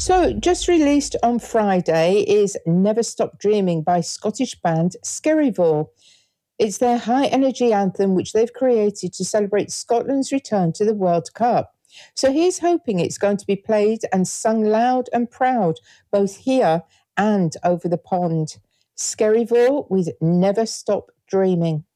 So, just released on Friday is Never Stop Dreaming by Scottish band Skerryvore. It's their high energy anthem, which they've created to celebrate Scotland's return to the World Cup. So, he's hoping it's going to be played and sung loud and proud, both here and over the pond. Skerryvore with Never Stop Dreaming.